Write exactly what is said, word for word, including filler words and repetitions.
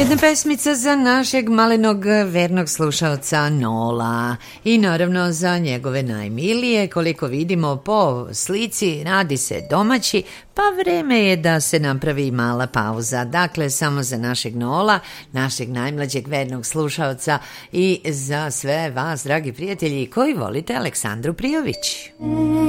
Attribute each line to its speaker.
Speaker 1: Jedna pesmica za našeg malenog vernog slušaoca Nola i naravno za njegove najmilije. Koliko vidimo po slici, radi se domaći, pa vreme je da se napravi mala pauza. Dakle, samo za našeg Nola, našeg najmlađeg vernog slušaoca i za sve vas, dragi prijatelji, koji volite Aleksandru Prijović.